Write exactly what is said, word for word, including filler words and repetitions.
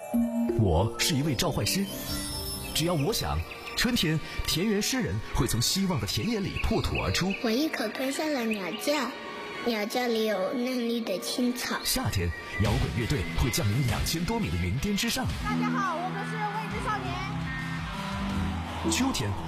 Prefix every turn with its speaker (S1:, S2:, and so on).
S1: 我是一位召唤师，只要我想，春天田园诗人会从希望的田野里破土而出。
S2: 我一口吞下了鸟叫，鸟叫里有嫩绿的青草。
S1: 夏天摇滚乐队会降临两千多米的云巅之上。
S3: 大家好，我们是未知少年。
S1: 秋天